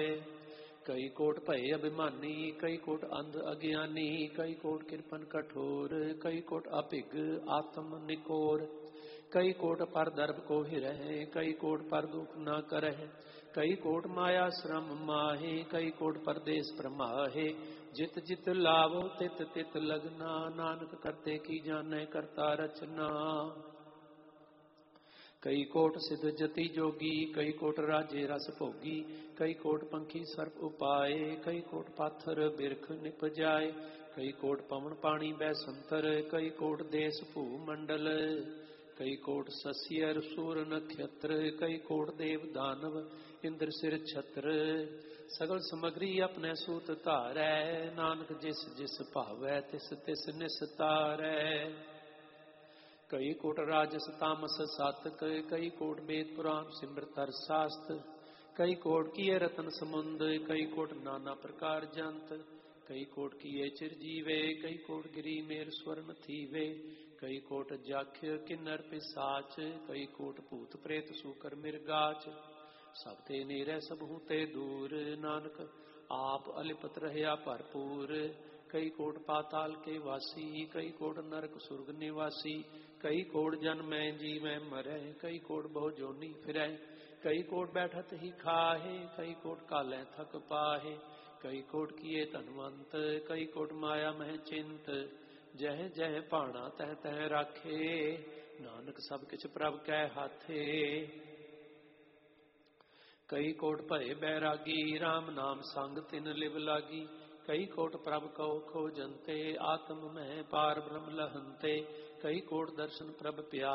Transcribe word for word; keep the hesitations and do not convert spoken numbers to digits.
कई कोट भय अभिमानी, कई कोट अंध अज्ञानी, कई कोट कृपन कठोर, कई कोट अभिग आत्म निकोर, कई कोट पर दर्भ को हिरह, कई कोट पर दुख न करह, कई कोट माया श्रम माहे, कई कोट परदेश प्रमाहे, जित जित लाभो तित तित लगना, नानक करते की जाने करता रचना। कई कोट सिद्ध जति जोगी, कई कोट राजे रस भोगी, कई कोट पंखी सर्प उपाय, कई कोट पाथर बिरख निप जाए, कई कोट पवन पानी बैसंतर, कई कोट देश भू मंडल, कई कोट सस्य सूर नक्षत्र, कई कोट देव दानव इंद्र सिर छत्र, सगल समग्री अपने सूत धारै, नानक जिस जिस भावै तिस तिस निस्तारै। कई कोट राजस तामस सात, कई कोट वेद पुराण सिमरत हर शास्त्र, कई कोट किए रतन समुंद, कई कोट नाना प्रकार जंत, कई कोट किए चिरजीवे, कई कोट गिरी मेर स्वर्ण थीवे, कई कोट जाख्य किन्नर पिसाच, कई कोट भूत प्रेत सूकर मिर्गाच, सब ते नीरै सब हूते दूर, नानक आप अलिपत रहया भरपूर। कई कोट पाताल के वासी, कई कोट नरक सुर्ग निवासी, कई कोट जन्मै जीवै मरै, कई कोट बहु जोनी फिरै, कई कोट बैठत ही खाहे, कई कोट कालै थक पाहे, कई कोट किए धनवंत, कई कोट माया मह चिंत, जह जह भाना तह तह राखे, नानक सब किछ प्रभ कै हाथे। कई कोट भय बैरागी, राम नाम संग तिन लिव लागी, कई कोट प्रभ कहो खोजंते, आत्म में पार ब्रह्म लहंते, कई कोट दर्शन प्रभ प्यार